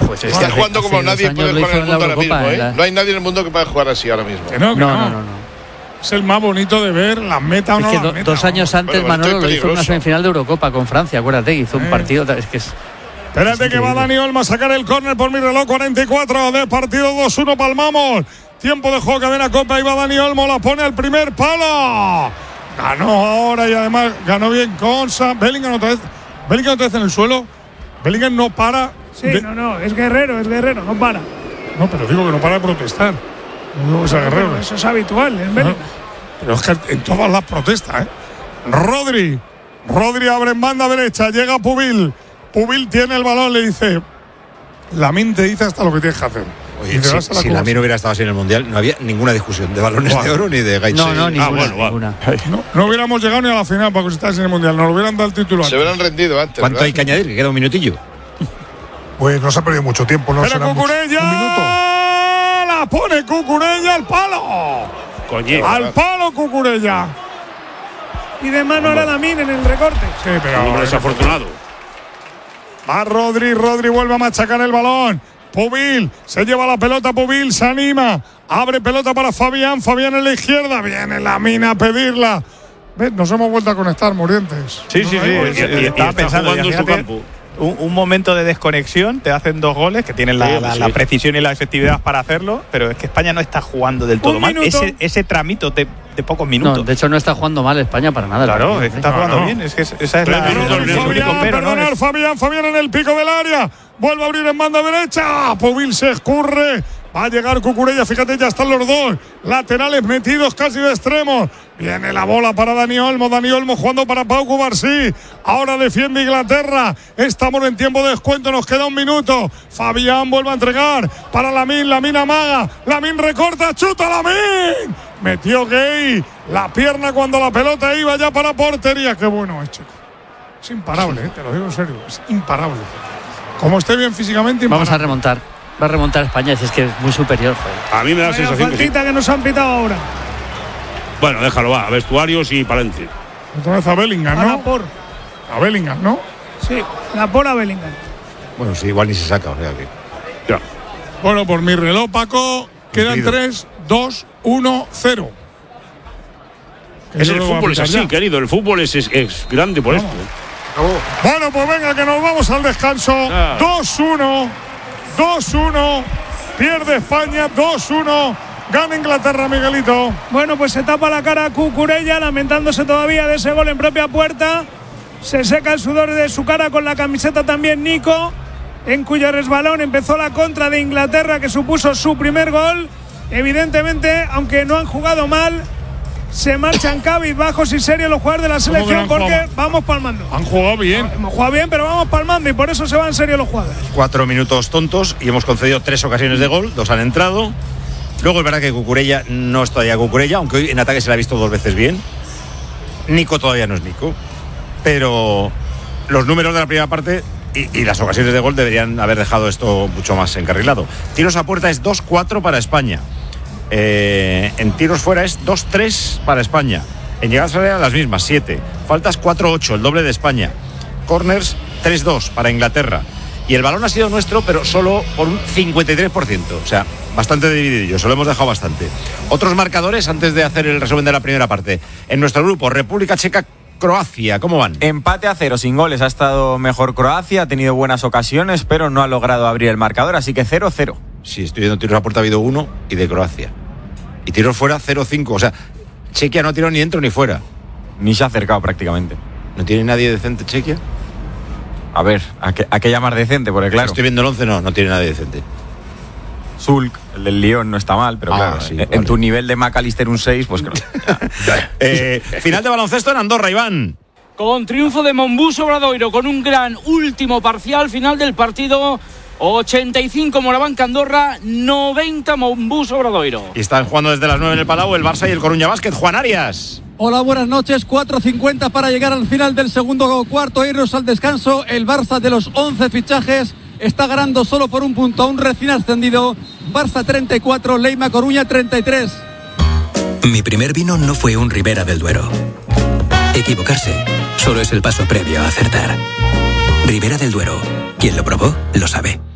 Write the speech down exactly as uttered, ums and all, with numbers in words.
Pues es Está jugando como nadie puede jugar en el mundo ahora mismo, ¿eh? La... No hay nadie en el mundo que pueda jugar así ahora mismo. Que no, que no, no. no, no, no. Es el más bonito de ver, las meta o no es que las do, meta, dos años ¿no? antes bueno, Manolo lo hizo en una semifinal de Eurocopa con Francia, acuérdate, hizo eh. un partido, es que es... Espérate que va Dani Olmo a sacar el córner por mi reloj, cuarenta y cuatro de partido, dos uno palmamos. Tiempo de juego, cadena Copa, ahí va Dani Olmo, la pone al primer palo. Ganó ahora y además ganó bien con Sam. Bellingham otra vez, Bellingham otra vez en el suelo. Bellingham no para. Sí, de... no, no, es guerrero, es guerrero, no para. No, pero digo que no para de protestar. No digo que sea guerrero. Bueno, eso es habitual en Bellingham. No, pero es que en todas las protestas, ¿eh? Rodri, Rodri abre en banda derecha, llega Pubil. Pubil tiene el balón, le dice, Lamine te dice hasta lo que tienes que hacer. Oye, si, si Lamine hubiera estado así en el Mundial, no había ninguna discusión de balones bueno. de oro ni de Gaitse. No, no, ninguna. Ah, bueno, ninguna. No, no hubiéramos llegado ni a la final para que estés en el Mundial, nos lo hubieran dado el título antes. Se hubieran rendido antes. ¿Cuánto ¿verdad? hay que añadir? Que queda un minutillo. Pues no se ha perdido mucho tiempo, no será Cucurella, un minuto. La pone Cucurella al palo. Coño, al palo Cucurella. Y de mano ahora Lamine en el recorte. Sí, pero hombre desafortunado. Va Rodri, Rodri vuelve a machacar el balón. Pubil, se lleva la pelota, Pubil se anima. Abre pelota para Fabián, Fabián en la izquierda. Viene Lamine a pedirla. ¿Ves? Nos hemos vuelto a conectar, Murientes. Sí, sí, sí. Y, y, y estaba pensando en su campo. Un, un momento de desconexión, te hacen dos goles que tienen la, sí, la, sí. la precisión y la efectividad para hacerlo, pero es que España no está jugando del todo un mal. Minuto. Ese, ese tramito de, de pocos minutos. No, de hecho no está jugando mal España para nada. Claro, es que está no, jugando no. bien. Es que esa es pero la. Fabián, Fabián, pero, perdonar, ¿no? Fabián, Fabián en el pico del área. Vuelve a abrir en banda derecha. Pubil se escurre. Va a llegar Cucurella, fíjate, ya están los dos laterales metidos casi de extremos. Viene la bola para Dani Olmo, Dani Olmo jugando para Pau Cubarsí. Ahora defiende Inglaterra. Estamos en tiempo de descuento, nos queda un minuto. Fabián vuelve a entregar para Lamine, Lamine amaga, Lamine recorta, chuta Lamine. Metió Gay la pierna cuando la pelota iba ya para portería. Qué bueno es, chico. Es imparable, ¿eh? Te lo digo en serio, es imparable. Como esté bien físicamente, imparable. Vamos a remontar. Va a remontar España, si es que es muy superior, joder. A mí me da la sensación que, sí. que nos han pitado ahora. Bueno, déjalo, va, vestuarios y Palencia. Otra vez a Bellingham, ¿no? A, por. a Bellingham, ¿no? Sí, la por a Bellingham. Bueno, sí, igual ni se saca, o sea que. Ya. Bueno, por mi reloj, Paco, quedan tres, dos, uno, cero. Es el fútbol, es así, ya. querido. El fútbol es, es, es grande por vamos. esto. Oh. Bueno, pues venga, que nos vamos al descanso. Ah. dos uno. dos uno, pierde España, dos uno, gana Inglaterra, Miguelito. Bueno, pues se tapa la cara a Cucurella, lamentándose todavía de ese gol en propia puerta. Se seca el sudor de su cara con la camiseta también Nico, en cuyo resbalón empezó la contra de Inglaterra, que supuso su primer gol. Evidentemente, aunque no han jugado mal, se marchan cabizbajos y serios los jugadores de la selección porque jugado? vamos palmando. Han jugado bien. Hemos jugado bien, pero vamos palmando y por eso se van serios los jugadores. Cuatro minutos tontos y hemos concedido tres ocasiones de gol, dos han entrado. Luego es verdad que Cucurella no es todavía Cucurella, aunque hoy en ataque se le ha visto dos veces bien. Nico todavía no es Nico, pero los números de la primera parte y, y las ocasiones de gol deberían haber dejado esto mucho más encarrilado. Tiros a puerta es dos cuatro para España. Eh, en tiros fuera es dos tres para España. En llegadas a área las mismas, siete. Faltas cuatro ocho, el doble de España. Corners tres dos para Inglaterra. Y el balón ha sido nuestro, pero solo por un cincuenta y tres por ciento. O sea, bastante dividido, se lo hemos dejado bastante. Otros marcadores antes de hacer el resumen de la primera parte. En nuestro grupo, República Checa, Croacia, ¿cómo van? Empate a cero, sin goles. Ha estado mejor Croacia, ha tenido buenas ocasiones, pero no ha logrado abrir el marcador, así que cero cero. Sí, estoy viendo tiros a puerta, ha habido uno y de Croacia. Y tiros fuera cero cinco, o sea, Chequia no ha tirado ni dentro ni fuera. Ni se ha acercado prácticamente. ¿No tiene nadie decente Chequia? A ver, ¿a qué, a qué llamar decente? Porque claro, estoy viendo el once, no, no tiene nadie decente. Zulk, el del Lyon, no está mal, pero ah, claro, sí, en, vale. en tu nivel de McAllister un seis, pues claro. eh, final de baloncesto en Andorra, Iván. Con triunfo de Monbus Obradoiro, con un gran último parcial, final del partido, ochenta y cinco Morabanca Andorra, noventa Monbus Obradoiro. Y están jugando desde las nueve en el Palau el Barça y el Coruña Básquet. Juan Arias. Hola, buenas noches. cuatro cincuenta para llegar al final del segundo cuarto, irnos al descanso. El Barça, de los once fichajes, está ganando solo por un punto a un recién ascendido. Barça treinta y cuatro, Leima Coruña treinta y tres. Mi primer vino no fue un Ribera del Duero. Equivocarse solo es el paso previo a acertar. Ribera del Duero, quien lo probó lo sabe.